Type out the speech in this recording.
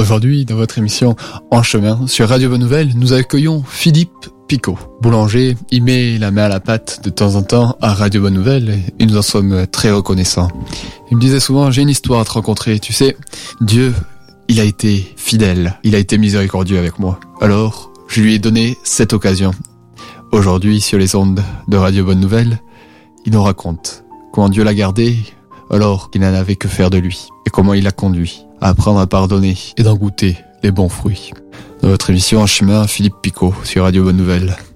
Aujourd'hui, dans votre émission En chemin sur Radio Bonne Nouvelle, nous accueillons Philippe Picot. Boulanger, il met la main à la pâte de temps en temps à Radio Bonne Nouvelle et nous en sommes très reconnaissants. Il me disait souvent, j'ai une histoire à te rencontrer. Tu sais, Dieu, il a été fidèle, il a été miséricordieux avec moi. Alors, je lui ai donné cette occasion. Aujourd'hui, sur les ondes de Radio Bonne Nouvelle, il nous raconte comment Dieu l'a gardé alors qu'il n'en avait que faire de lui et comment il l'a conduit à apprendre à pardonner et d'en goûter les bons fruits. Dans votre émission En chemin, Philippe Picot sur Radio Bonne Nouvelle.